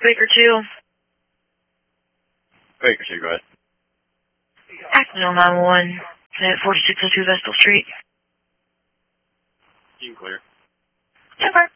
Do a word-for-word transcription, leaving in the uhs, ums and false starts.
Baker two. Baker two, go ahead. Acton nine one one at forty-six oh two Vestal Street. You can clear. Super.